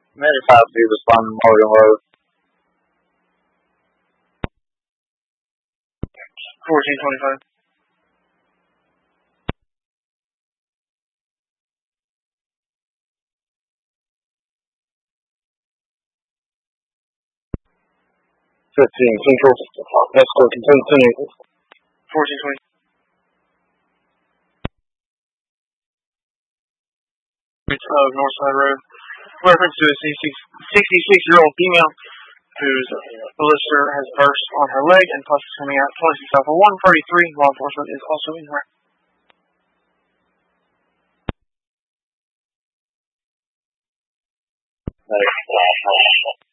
Manufacturer respond Morgan Road. 1425. Central. Escort continue. 1420. Of Northside Road. Reference to a 66-year-old female whose blister has burst on her leg and pus is coming out. 26 Alpha 133. Law enforcement is also in route.